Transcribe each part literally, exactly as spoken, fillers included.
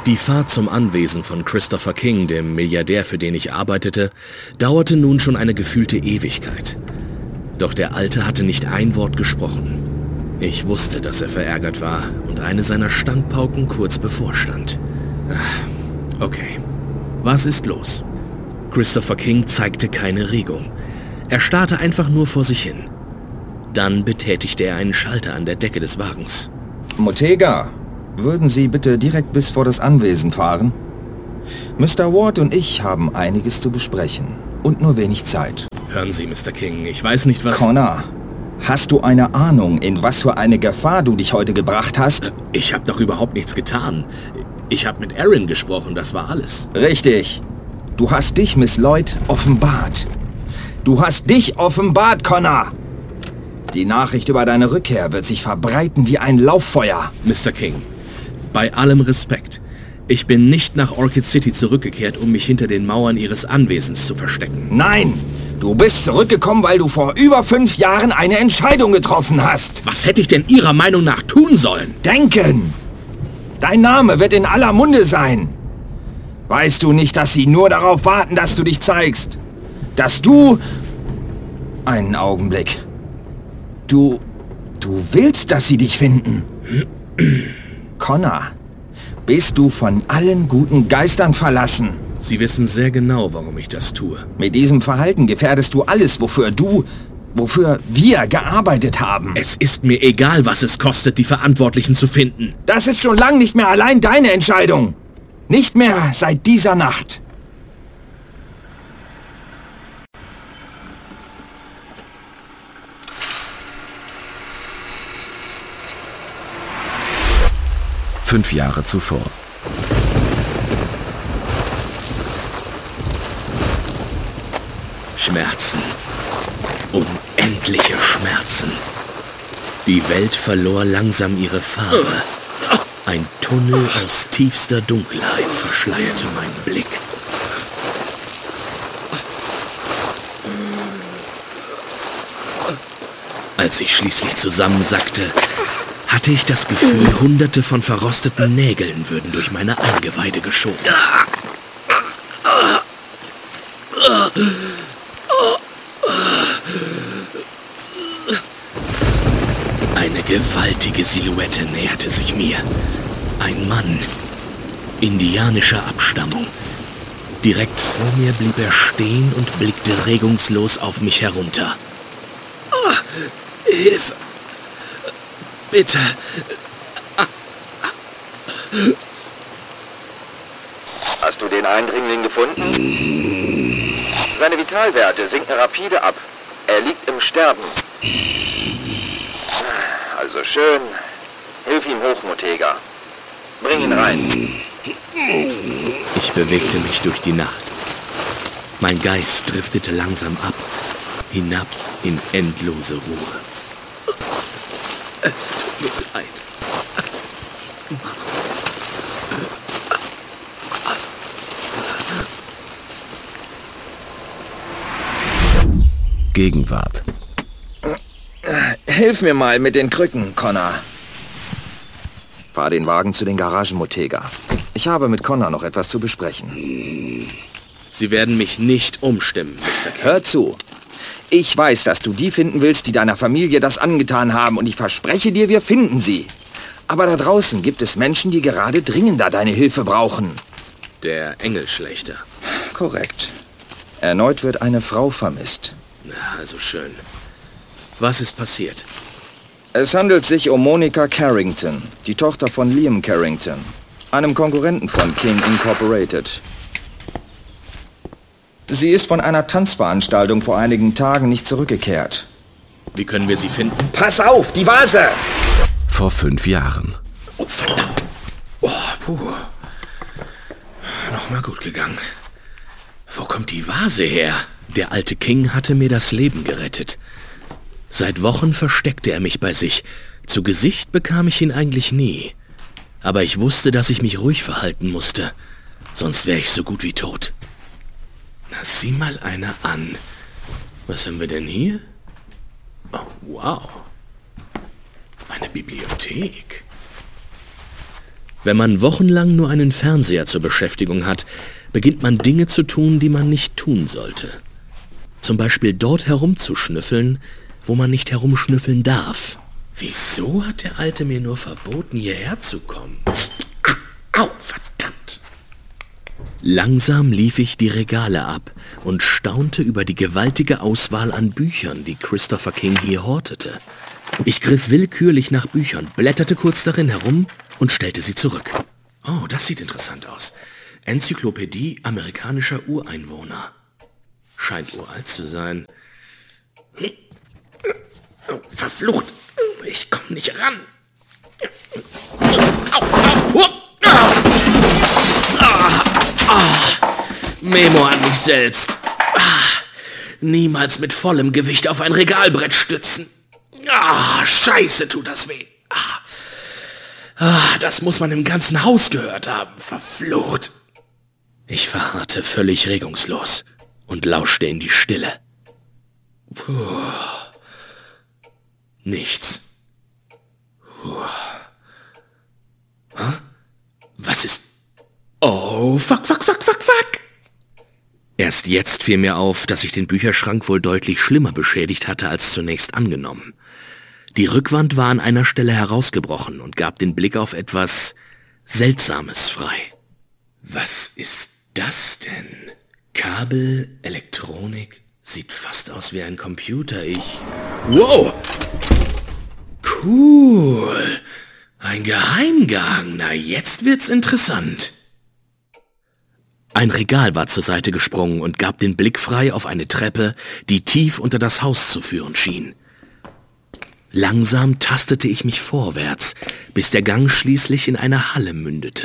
Die Fahrt zum Anwesen von Christopher King, dem Milliardär, für den ich arbeitete, dauerte nun schon eine gefühlte Ewigkeit. Doch der Alte hatte nicht ein Wort gesprochen. Ich wusste, dass er verärgert war und eine seiner Standpauken kurz bevorstand. Okay, was ist los? Christopher King zeigte keine Regung. Er starrte einfach nur vor sich hin. Dann betätigte er einen Schalter an der Decke des Wagens. Motega, würden Sie bitte direkt bis vor das Anwesen fahren? Mister Ward und ich haben einiges zu besprechen und nur wenig Zeit. Hören Sie, Mister King, ich weiß nicht, was... Connor, hast du eine Ahnung, in was für eine Gefahr du dich heute gebracht hast? Ich habe doch überhaupt nichts getan. Ich habe mit Aaron gesprochen, das war alles. Richtig. Du hast dich, Miss Lloyd, offenbart. Du hast dich offenbart, Connor! Die Nachricht über deine Rückkehr wird sich verbreiten wie ein Lauffeuer. Mister King, bei allem Respekt, ich bin nicht nach Orchid City zurückgekehrt, um mich hinter den Mauern Ihres Anwesens zu verstecken. Nein! Du bist zurückgekommen, weil du vor über fünf Jahren eine Entscheidung getroffen hast. Was hätte ich denn Ihrer Meinung nach tun sollen? Denken! Dein Name wird in aller Munde sein. Weißt du nicht, dass sie nur darauf warten, dass du dich zeigst? Dass du... Einen Augenblick. Du... Du willst, dass sie dich finden. Connor, bist du von allen guten Geistern verlassen? Sie wissen sehr genau, warum ich das tue. Mit diesem Verhalten gefährdest du alles, wofür du... wofür wir gearbeitet haben. Es ist mir egal, was es kostet, die Verantwortlichen zu finden. Das ist schon lange nicht mehr allein deine Entscheidung. Nicht mehr seit dieser Nacht. Fünf Jahre zuvor. Schmerzen. Unendliche Schmerzen. Die Welt verlor langsam ihre Farbe. Ein Tunnel aus tiefster Dunkelheit verschleierte meinen Blick. Als ich schließlich zusammensackte, hatte ich das Gefühl, hunderte von verrosteten Nägeln würden durch meine Eingeweide geschoben. Eine gewaltige Silhouette näherte sich mir. Ein Mann, indianischer Abstammung. Direkt vor mir blieb er stehen und blickte regungslos auf mich herunter. Oh, Hilfe! Bitte! Hast du den Eindringling gefunden? Seine Vitalwerte sinken rapide ab. Er liegt im Sterben. Also schön. Hilf ihm hoch, Motega. Bring ihn rein. Ich bewegte mich durch die Nacht. Mein Geist driftete langsam ab, hinab in endlose Ruhe. Es tut mir leid. Gegenwart. Hilf mir mal mit den Krücken, Connor. Fahr den Wagen zu den Garagen, Motega. Ich habe mit Connor noch etwas zu besprechen. Sie werden mich nicht umstimmen, Mister King. Hör zu. Ich weiß, dass du die finden willst, die deiner Familie das angetan haben, und ich verspreche dir, wir finden sie. Aber da draußen gibt es Menschen, die gerade dringender deine Hilfe brauchen. Der Engelschlechter. Korrekt. Erneut wird eine Frau vermisst. Na, also schön. Was ist passiert? Es handelt sich um Monica Carrington, die Tochter von Liam Carrington, einem Konkurrenten von King Incorporated. Sie ist von einer Tanzveranstaltung vor einigen Tagen nicht zurückgekehrt. Wie können wir sie finden? Pass auf, die Vase! Vor fünf Jahren. Oh, verdammt. Oh, puh. Nochmal gut gegangen. Wo kommt die Vase her? Der alte King hatte mir das Leben gerettet. Seit Wochen versteckte er mich bei sich. Zu Gesicht bekam ich ihn eigentlich nie. Aber ich wusste, dass ich mich ruhig verhalten musste. Sonst wäre ich so gut wie tot. Na, sieh mal einer an. Was haben wir denn hier? Oh, wow. Eine Bibliothek. Wenn man wochenlang nur einen Fernseher zur Beschäftigung hat, beginnt man Dinge zu tun, die man nicht tun sollte. Zum Beispiel dort herumzuschnüffeln, wo man nicht herumschnüffeln darf. Wieso hat der Alte mir nur verboten, hierher zu kommen? Au, verdammt! Langsam lief ich die Regale ab und staunte über die gewaltige Auswahl an Büchern, die Christopher King hier hortete. Ich griff willkürlich nach Büchern, blätterte kurz darin herum und stellte sie zurück. Oh, das sieht interessant aus. Enzyklopädie amerikanischer Ureinwohner. Scheint uralt zu sein. Oh, verflucht! Ich komme nicht ran. Au, au, au. Ah, ah. Memo an mich selbst. Ah. Niemals mit vollem Gewicht auf ein Regalbrett stützen. Ah, scheiße, tut das weh. Ah. Ah, das muss man im ganzen Haus gehört haben. Verflucht. Ich verharrte völlig regungslos und lauschte in die Stille. Puh. Nichts. Puh. Huh? Was ist... Oh, fuck, fuck, fuck, fuck, fuck. Erst jetzt fiel mir auf, dass ich den Bücherschrank wohl deutlich schlimmer beschädigt hatte als zunächst angenommen. Die Rückwand war an einer Stelle herausgebrochen und gab den Blick auf etwas Seltsames frei. Was ist das denn? Kabel, Elektronik, sieht fast aus wie ein Computer. Ich... Wow! Cool! Ein Geheimgang. Na, jetzt wird's interessant. Ein Regal war zur Seite gesprungen und gab den Blick frei auf eine Treppe, die tief unter das Haus zu führen schien. Langsam tastete ich mich vorwärts, bis der Gang schließlich in eine Halle mündete.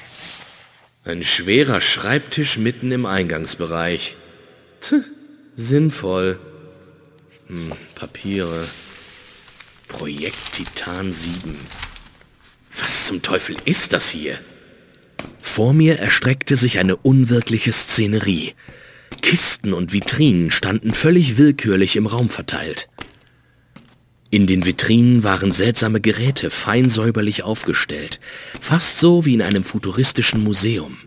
Ein schwerer Schreibtisch mitten im Eingangsbereich. Tch, sinnvoll. Hm, Papiere. Projekt Titan sieben. Was zum Teufel ist das hier? Vor mir erstreckte sich eine unwirkliche Szenerie. Kisten und Vitrinen standen völlig willkürlich im Raum verteilt. In den Vitrinen waren seltsame Geräte fein säuberlich aufgestellt, fast so wie in einem futuristischen Museum.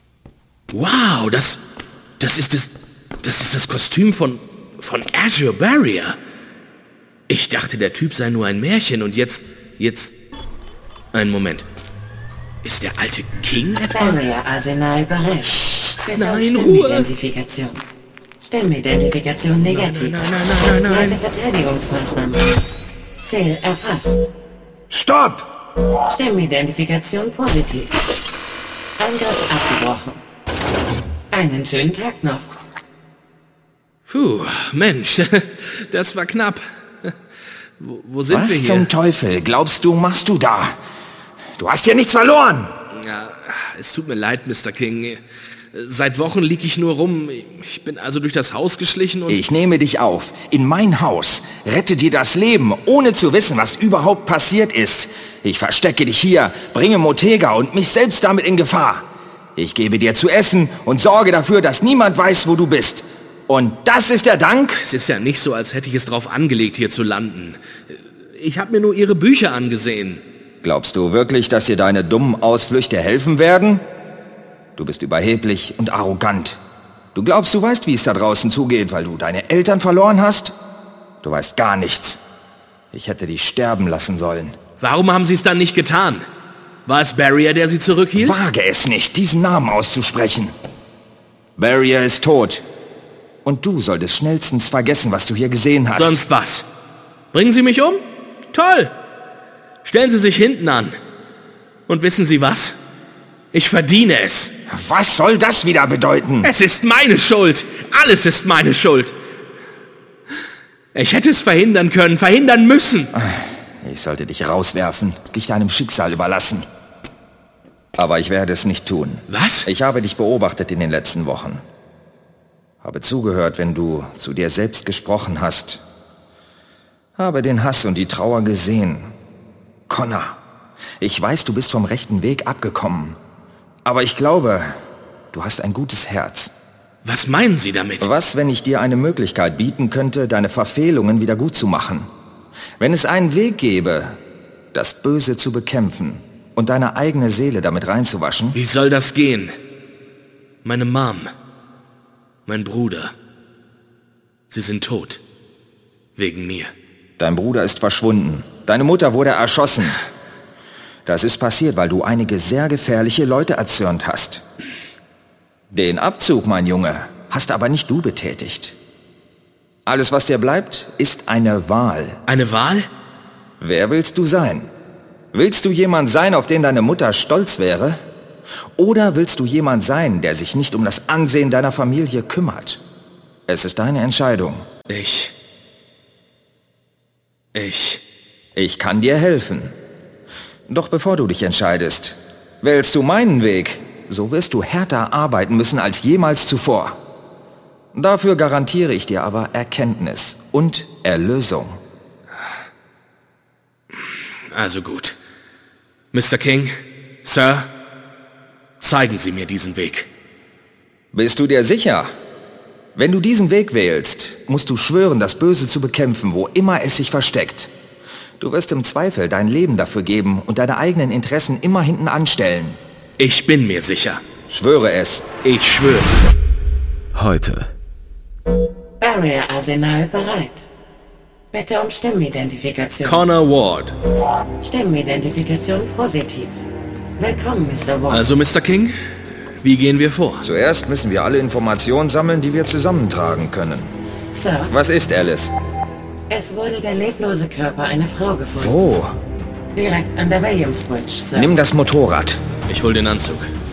Wow, das, das ist das, das ist das Kostüm von, von Azure Barrier. Ich dachte, der Typ sei nur ein Märchen und jetzt, jetzt, einen Moment. Ist der alte King etwa? Barrier-Arsenal bereit. Nein, Ruhe! Stemmenidentifikation. Stemmenidentifikation negativ. Nein, nein, nein, nein, nein, nein. Leite Verteidigungsmaßnahmen. Ziel erfasst. Stopp! Stemmenidentifikation positiv. Angriff abgebrochen. Einen schönen Tag noch. Puh, Mensch, das war knapp. Wo, wo sind Was wir hier? zum Teufel glaubst du, machst du da? Du hast hier nichts verloren! Ja, es tut mir leid, Mister King. Seit Wochen lieg ich nur rum. Ich bin also durch das Haus geschlichen und... Ich nehme dich auf, in mein Haus, rette dir das Leben, ohne zu wissen, was überhaupt passiert ist. Ich verstecke dich hier, bringe Motega und mich selbst damit in Gefahr. Ich gebe dir zu essen und sorge dafür, dass niemand weiß, wo du bist. Und das ist der Dank? Es ist ja nicht so, als hätte ich es drauf angelegt, hier zu landen. Ich habe mir nur Ihre Bücher angesehen. Glaubst du wirklich, dass dir deine dummen Ausflüchte helfen werden? Du bist überheblich und arrogant. Du glaubst, du weißt, wie es da draußen zugeht, weil du deine Eltern verloren hast? Du weißt gar nichts. Ich hätte dich sterben lassen sollen. Warum haben Sie es dann nicht getan? War es Barrier, der Sie zurückhielt? Wage es nicht, diesen Namen auszusprechen. Barrier ist tot. Und du solltest schnellstens vergessen, was du hier gesehen hast. Sonst was? Bringen Sie mich um? Toll! Stellen Sie sich hinten an. Und wissen Sie was? Ich verdiene es. Was soll das wieder bedeuten? Es ist meine Schuld. Alles ist meine Schuld. Ich hätte es verhindern können, verhindern müssen. Ich sollte dich rauswerfen, dich deinem Schicksal überlassen. Aber ich werde es nicht tun. Was? Ich habe dich beobachtet in den letzten Wochen. Habe zugehört, wenn du zu dir selbst gesprochen hast. Habe den Hass und die Trauer gesehen. Connor, ich weiß, du bist vom rechten Weg abgekommen. Aber ich glaube, du hast ein gutes Herz. Was meinen Sie damit? Was, wenn ich dir eine Möglichkeit bieten könnte, deine Verfehlungen wieder gut zu machen? Wenn es einen Weg gäbe, das Böse zu bekämpfen und deine eigene Seele damit reinzuwaschen? Wie soll das gehen? Meine Mom, mein Bruder, sie sind tot. Wegen mir. Dein Bruder ist verschwunden. Deine Mutter wurde erschossen. Das ist passiert, weil du einige sehr gefährliche Leute erzürnt hast. Den Abzug, mein Junge, hast aber nicht du betätigt. Alles, was dir bleibt, ist eine Wahl. Eine Wahl? Wer willst du sein? Willst du jemand sein, auf den deine Mutter stolz wäre? Oder willst du jemand sein, der sich nicht um das Ansehen deiner Familie kümmert? Es ist deine Entscheidung. Ich... Ich... Ich kann dir helfen. Doch bevor du dich entscheidest, wählst du meinen Weg, so wirst du härter arbeiten müssen als jemals zuvor. Dafür garantiere ich dir aber Erkenntnis und Erlösung. Also gut. Mister King, Sir, zeigen Sie mir diesen Weg. Bist du dir sicher? Wenn du diesen Weg wählst, musst du schwören, das Böse zu bekämpfen, wo immer es sich versteckt. Du wirst im Zweifel dein Leben dafür geben und deine eigenen Interessen immer hinten anstellen. Ich bin mir sicher. Schwöre es. Ich schwöre. Heute. Barrier-Arsenal bereit. Bitte um Stimmenidentifikation. Connor Ward. Stimmenidentifikation positiv. Willkommen, Mister Ward. Also, Mister King, wie gehen wir vor? Zuerst müssen wir alle Informationen sammeln, die wir zusammentragen können. Sir, Was ist Alice? es wurde der leblose Körper einer Frau gefunden. Wo? Direkt an der Williams Bridge, Sir. Nimm das Motorrad. Ich hol den Anzug.